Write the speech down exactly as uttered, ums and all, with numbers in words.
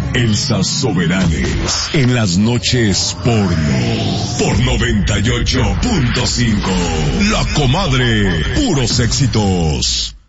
Elsa Soberanes en las noches porno por noventa y ocho punto cinco. La Comadre, puros éxitos.